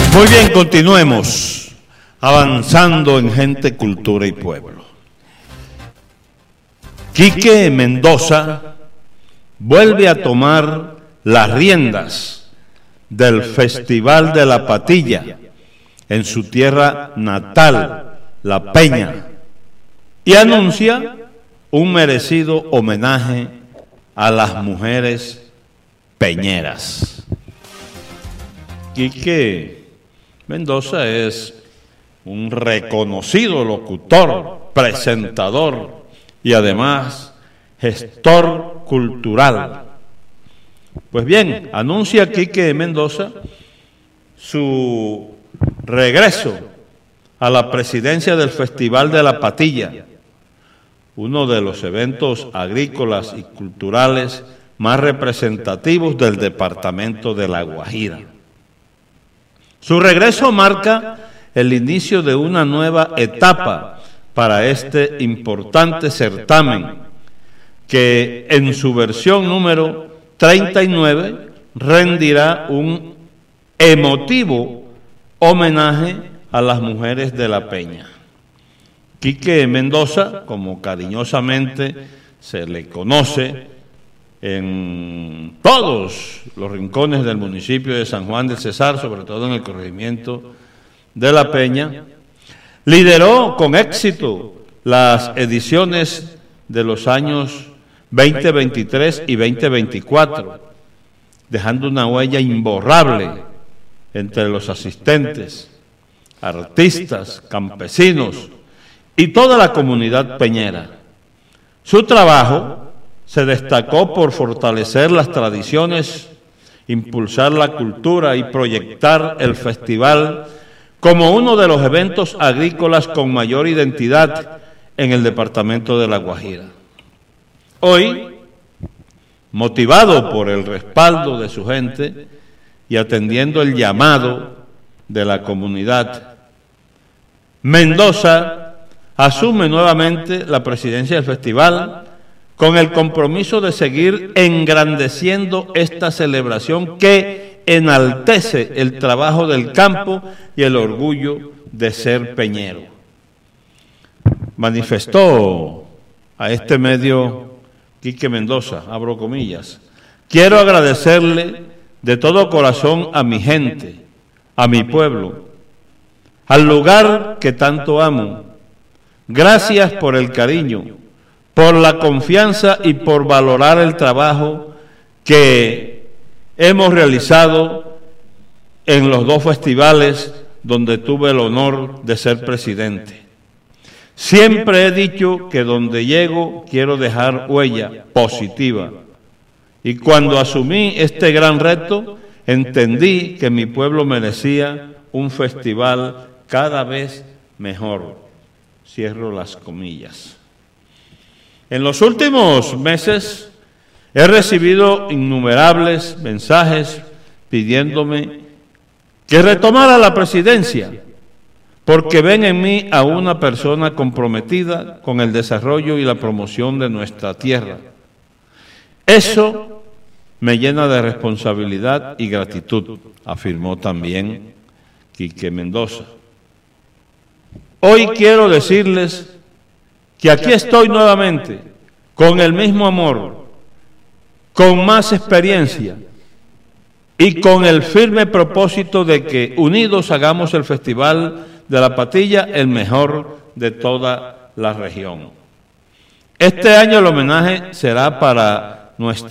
Muy bien, continuemos avanzando en gente, cultura y pueblo. Quique Mendoza vuelve a tomar las riendas del Festival de la Patilla en su tierra natal, La Peña, y anuncia un merecido homenaje a las mujeres peñeras. Quique Mendoza es un reconocido locutor, presentador y además gestor cultural. Pues bien, anuncia Quique Mendoza su regreso a la presidencia del Festival de la Patilla, uno de los eventos agrícolas y culturales más representativos del departamento de La Guajira. Su regreso marca el inicio de una nueva etapa para este importante certamen, que en su versión número 39 rendirá un emotivo homenaje a las mujeres de La Peña. Quique Mendoza, como cariñosamente se le conoce en todos los rincones del municipio de San Juan del Cesar, sobre todo en el corregimiento de La Peña, lideró con éxito las ediciones de los años 2023 y 2024, dejando una huella imborrable entre los asistentes, artistas, campesinos y toda la comunidad peñera. Su trabajo se destacó por fortalecer las tradiciones, impulsar la cultura y proyectar el festival como uno de los eventos agrícolas con mayor identidad en el departamento de La Guajira. Hoy, motivado por el respaldo de su gente y atendiendo el llamado de la comunidad, Mendoza asume nuevamente la presidencia del festival con el compromiso de seguir engrandeciendo esta celebración que enaltece el trabajo del campo y el orgullo de ser peñero. Manifestó a este medio Quique Mendoza, abro comillas: quiero agradecerle de todo corazón a mi gente, a mi pueblo, al lugar que tanto amo. Gracias por el cariño, por la confianza y por valorar el trabajo que hemos realizado en los dos festivales donde tuve el honor de ser presidente. Siempre he dicho que donde llego quiero dejar huella positiva. Y cuando asumí este gran reto, entendí que mi pueblo merecía un festival cada vez mejor. Cierro las comillas. En los últimos meses he recibido innumerables mensajes pidiéndome que retomara la presidencia, porque ven en mí a una persona comprometida con el desarrollo y la promoción de nuestra tierra. Eso me llena de responsabilidad y gratitud, afirmó también Quique Mendoza. Hoy quiero decirles que aquí estoy nuevamente, con el mismo amor, con más experiencia y con el firme propósito de que unidos hagamos el Festival de la Patilla el mejor de toda la región. Este año el homenaje será para nuestra